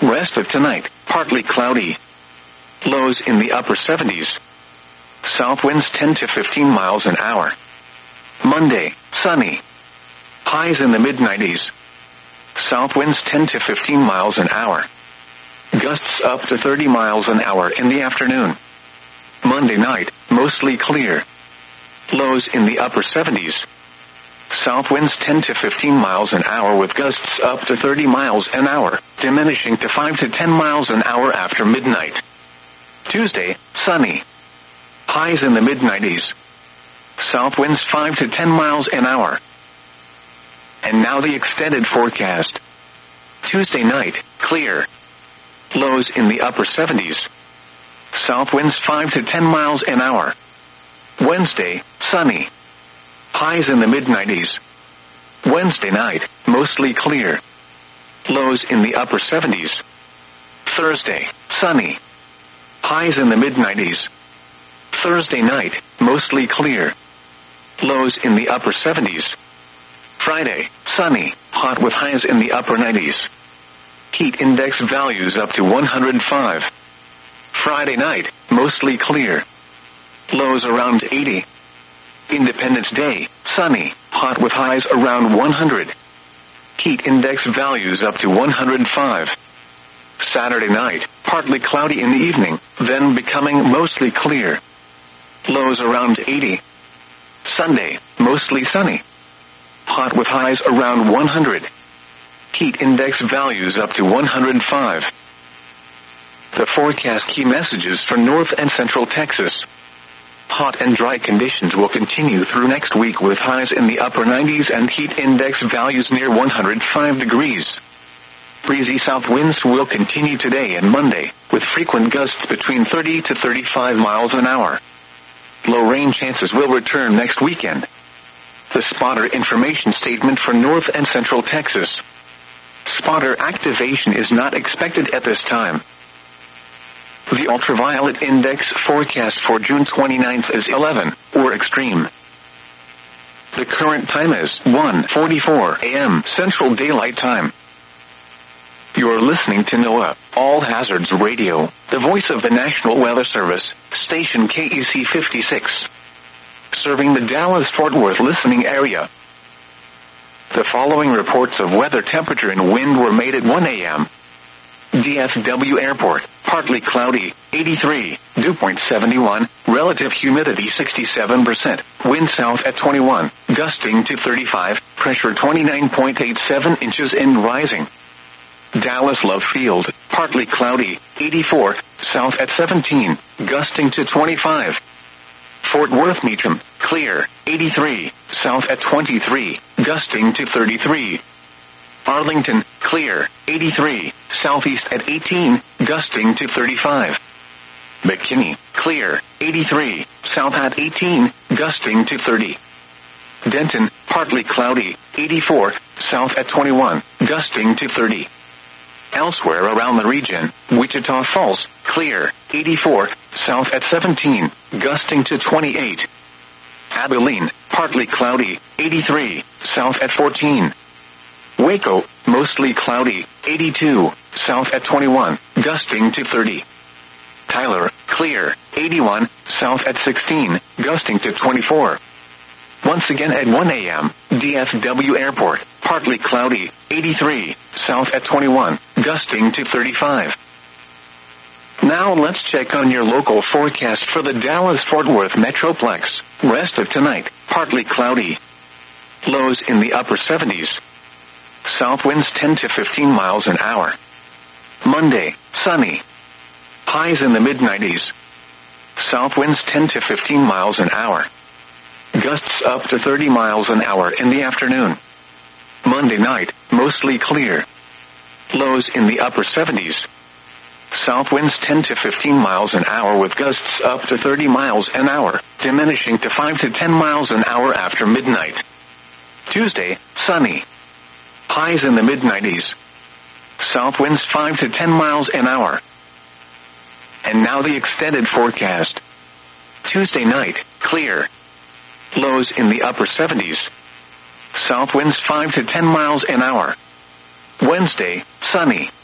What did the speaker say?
Rest of tonight, partly cloudy. Lows in the upper 70s. South winds 10 to 15 miles an hour. Monday, sunny. Highs in the mid-90s. South winds 10 to 15 miles an hour. Gusts up to 30 miles an hour in the afternoon. Monday night, mostly clear. Lows in the upper 70s. South winds 10 to 15 miles an hour with gusts up to 30 miles an hour, diminishing to 5 to 10 miles an hour after midnight. Tuesday, sunny. Highs in the mid-90s. South winds 5 to 10 miles an hour. And now the extended forecast. Tuesday night, clear. Lows in the upper 70s. South winds 5 to 10 miles an hour. Wednesday, sunny. Highs in the mid-90s. Wednesday night, mostly clear. Lows in the upper 70s. Thursday, sunny. Highs in the mid-90s. Thursday night, mostly clear. Lows in the upper 70s. Friday, sunny, hot with highs in the upper 90s. Heat index values up to 105. Friday night, mostly clear. Lows around 80. Independence Day, sunny, hot with highs around 100. Heat index values up to 105. Saturday night, partly cloudy in the evening, then becoming mostly clear. Lows around 80. Sunday, mostly sunny. Hot with highs around 100. Heat index values up to 105. The forecast key messages for North and Central Texas. Hot and dry conditions will continue through next week with highs in the upper 90s and heat index values near 105 degrees. Breezy south winds will continue today and Monday, with frequent gusts between 30 to 35 miles an hour. Low rain chances will return next weekend. The spotter information statement for North and Central Texas. Spotter activation is not expected at this time. The ultraviolet index forecast for June 29th is 11, or extreme. The current time is 1:44 a.m. Central Daylight Time. You're listening to NOAA, All Hazards Radio, the voice of the National Weather Service, station KEC 56. Serving the Dallas-Fort Worth listening area. The following reports of weather temperature and wind were made at 1 a.m. DFW Airport, partly cloudy, 83, dew point 71, relative humidity 67%, wind south at 21, gusting to 35, pressure 29.87 inches and rising. Dallas Love Field, partly cloudy, 84, south at 17, gusting to 25. Fort Worth Meacham, clear, 83, south at 23, gusting to 33. Arlington, clear, 83, southeast at 18, gusting to 35. McKinney, clear, 83, south at 18, gusting to 30. Denton, partly cloudy, 84, south at 21, gusting to 30. Elsewhere around the region, Wichita Falls, clear, 84, south at 17, gusting to 28. Abilene, partly cloudy, 83, south at 14. Waco, mostly cloudy, 82, south at 21, gusting to 30. Tyler, clear, 81, south at 16, gusting to 24. Once again at 1 a.m., DFW Airport, partly cloudy, 83, south at 21, gusting to 35. Now let's check on your local forecast for the Dallas-Fort Worth Metroplex. Rest of tonight, partly cloudy. Lows in the upper 70s. South winds 10 to 15 miles an hour. Monday, sunny. Highs in the mid-90s. South winds 10 to 15 miles an hour. Gusts up to 30 miles an hour in the afternoon. Monday night, mostly clear. Lows in the upper 70s. South winds 10 to 15 miles an hour with gusts up to 30 miles an hour, diminishing to 5 to 10 miles an hour after midnight. Tuesday, sunny. Highs in the mid-90s. South winds 5 to 10 miles an hour. And now the extended forecast. Tuesday night, clear. Lows in the upper 70s. South winds 5 to 10 miles an hour. Wednesday, sunny.